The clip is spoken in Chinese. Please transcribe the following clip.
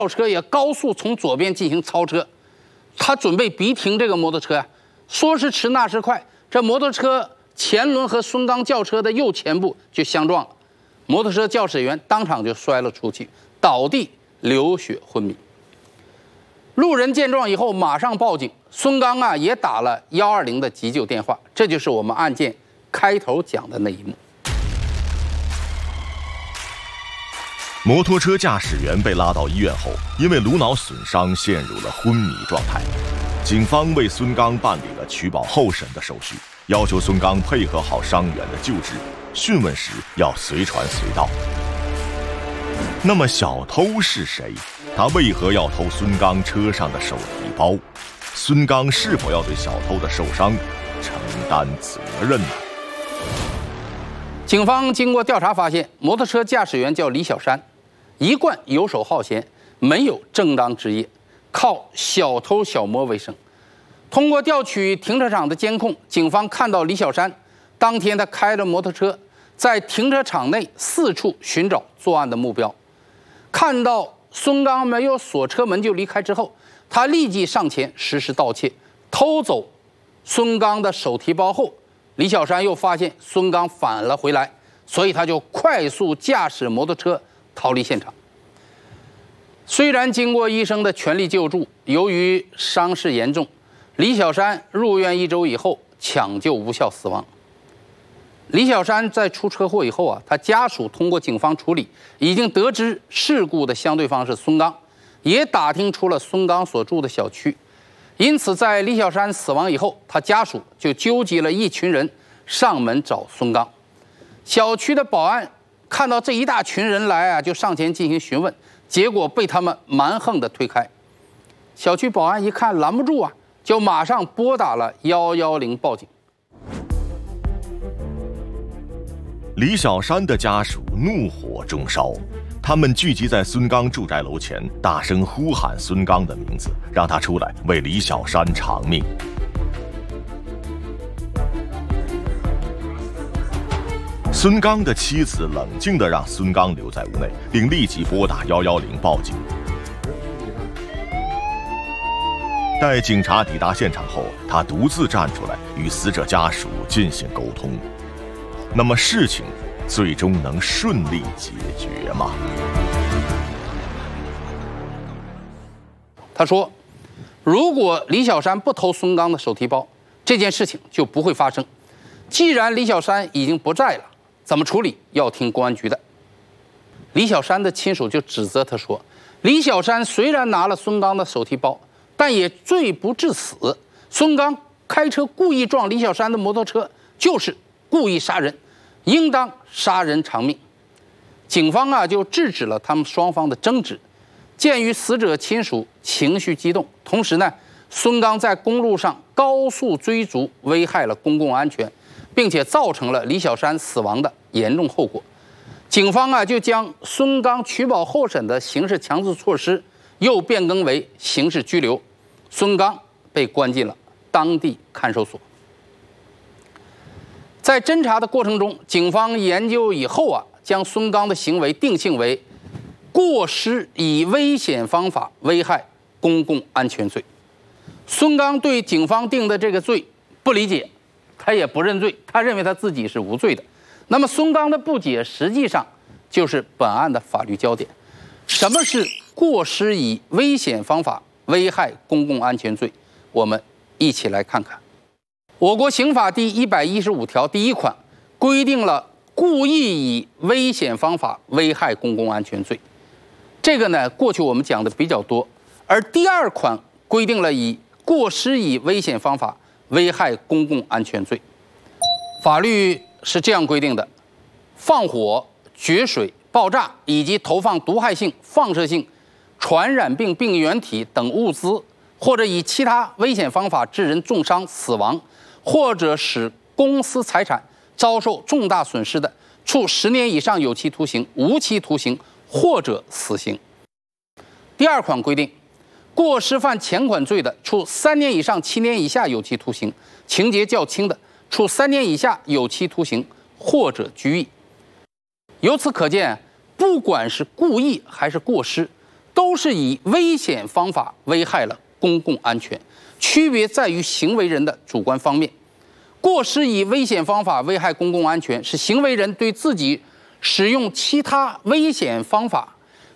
轿车也高速从左边进行超车，他准备逼停这个摩托车呀，说时迟那时快，这摩托车前轮和孙刚轿车的右前部就相撞了，摩托车驾驶员当场就摔了出去，倒地流血昏迷。路人见状以后马上报警，孙刚啊也打了120的急救电话，这就是我们案件开头讲的那一幕。 摩托车驾驶员被拉到医院后，因为颅脑损伤陷入了昏迷状态。警方为孙刚办理了取保候审的手续，要求孙刚配合好伤员的救治，讯问时要随传随到。那么小偷是谁？他为何要偷孙刚车上的手提包？孙刚是否要对小偷的受伤承担责任呢？ 警方经过调查发现，摩托车驾驶员叫李小山，一贯游手好闲，没有正当职业，靠小偷小摸为生。通过调取停车场的监控，警方看到李小山当天他开着摩托车在停车场内四处寻找作案的目标。看到孙刚没有锁车门就离开之后，他立即上前实施盗窃，偷走孙刚的手提包后，李小山又发现孙刚返了回来，所以他就快速驾驶摩托车逃离现场。虽然经过医生的全力救助，由于伤势严重，李小山入院1周以后抢救无效死亡。李小山在出车祸以后啊，他家属通过警方处理，已经得知事故的相对方是孙刚，也打听出了孙刚所住的小区。因此，在李小山死亡以后，他家属就纠集了一群人上门找孙刚。小区的保安看到这一大群人来啊，就上前进行询问，结果被他们蛮横地推开。小区保安一看拦不住啊，就马上拨打了110报警。 李小山的家属怒火中烧，他们聚集在孙刚住宅楼前，大声呼喊孙刚的名字，让他出来为李小山偿命。孙刚的妻子冷静地让孙刚留在屋内，并立即拨打110报警。待警察抵达现场后，他独自站出来与死者家属进行沟通。那么事情最终能顺利解决吗？ 他说，如果李小山不偷孙刚的手提包，这件事情就不会发生。既然李小山已经不在了，怎么处理要听公安局的。李小山的亲属就指责他说，李小山虽然拿了孙刚的手提包，但也罪不至死。孙刚开车故意撞李小山的摩托车，就是故意杀人，应当杀人偿命。警方啊就制止了他们双方的争执。鉴于死者亲属情绪激动，同时呢，孙刚在公路上高速追逐，危害了公共安全，并且造成了李小山死亡的严重后果。警方啊就将孙刚取保候审的刑事强制措施又变更为刑事拘留，孙刚被关进了当地看守所。在侦查的过程中，警方研究以后啊，将孙刚的行为定性为过失以危险方法危害公共安全罪。孙刚对警方定的这个罪不理解，他也不认罪，他认为他自己是无罪的。那么孙刚的不解实际上就是本案的法律焦点。什么是过失以危险方法危害公共安全罪？我们一起来看看。我国刑法第115条第1款规定了故意以危险方法危害公共安全罪，这个呢过去我们讲的比较多。而第2款规定了以过失以危险方法危害公共安全罪。法律是这样规定的：放火、决水、爆炸以及投放毒害性、放射性、传染病病原体等物资，或者以其他危险方法致人重伤、死亡，或者使公私财产遭受重大损失的，处10年以上有期徒刑、无期徒刑或者死刑。第2款规定，过失犯前款罪的，处3年以上7年以下有期徒刑；情节较轻的，处3年以下有期徒刑或者拘役。由此可见，不管是故意还是过失， 都是以危险方法危害了公共安全，区别在于行为人的主观方面。过失以危险方法危害公共安全，是行为人对自己使用其他危险方法